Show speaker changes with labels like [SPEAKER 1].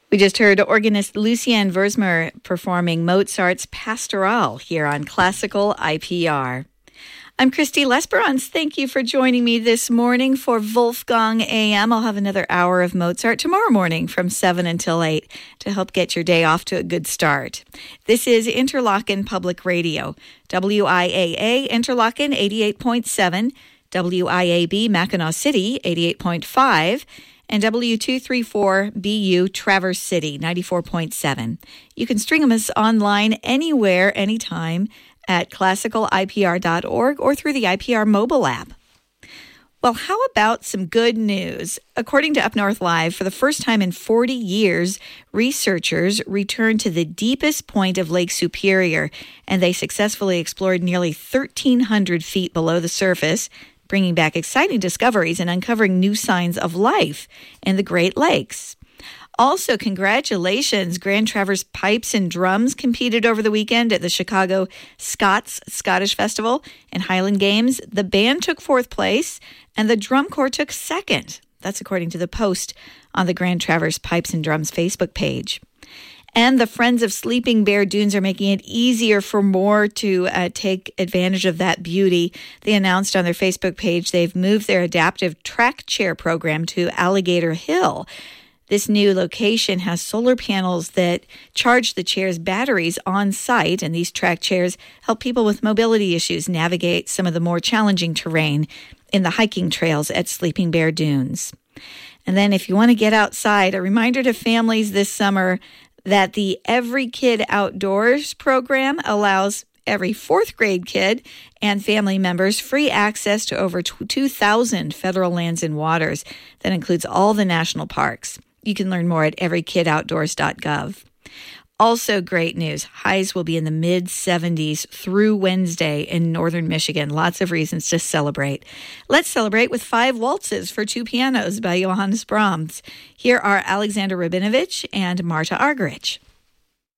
[SPEAKER 1] We just heard organist Lucien Versmer performing Mozart's Pastoral here on Classical IPR. I'm Christy Lesperance. Thank you for joining me this morning for Wolfgang AM. I'll have another hour of Mozart tomorrow morning from 7 until 8 to help get your day off to a good start. This is Interlochen Public Radio, WIAA Interlochen 88.7, WIAB Mackinac City 88.5, and W234BU Traverse City 94.7. You can stream us online anywhere, anytime at classicalipr.org or through the IPR mobile app. Well, how about some good news? According to Up North Live, for the first time in 40 years, researchers returned to the deepest point of Lake Superior, and they successfully explored nearly 1,300 feet below the surface, bringing back exciting discoveries and uncovering new signs of life in the Great Lakes. Also, congratulations, Grand Traverse Pipes and Drums competed over the weekend at the Chicago Scottish Festival and Highland Games. The band took fourth place and the drum corps took second. That's according to the post on the Grand Traverse Pipes and Drums Facebook page. And the Friends of Sleeping Bear Dunes are making it easier for more to take advantage of that beauty. They announced on their Facebook page they've moved their adaptive track chair program to Alligator Hill. This new location has solar panels that charge the chair's batteries on site, and these track chairs help people with mobility issues navigate some of the more challenging terrain in the hiking trails at Sleeping Bear Dunes. And then if you want to get outside, a reminder to families this summer that the Every Kid Outdoors program allows every fourth grade kid and family members free access to over 2,000 federal lands and waters. That includes all the national parks. You can learn more at everykidoutdoors.gov. Also great news, highs will be in the mid-70s through Wednesday in northern Michigan. Lots of reasons to celebrate. Let's celebrate with 5 waltzes for 2 pianos by Johannes Brahms. Here are Alexander Rabinovich and Marta Argerich.